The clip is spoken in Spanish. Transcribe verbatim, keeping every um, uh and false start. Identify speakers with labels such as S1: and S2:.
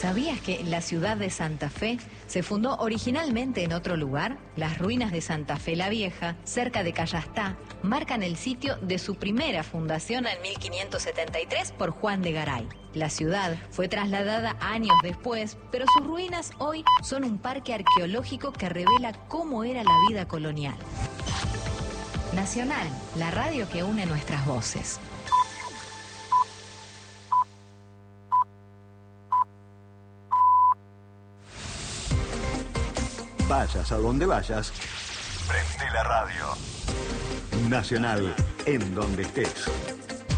S1: ¿Sabías que la ciudad de Santa Fe se fundó originalmente en otro lugar? Las ruinas de Santa Fe la Vieja, cerca de Callastá, marcan el sitio de su primera fundación en mil quinientos setenta y tres por Juan de Garay. La ciudad fue trasladada años después, pero sus ruinas hoy son un parque arqueológico que revela cómo era la vida colonial. Nacional, la radio que une nuestras voces.
S2: Vayas a donde vayas, prende la radio. Nacional, en donde estés.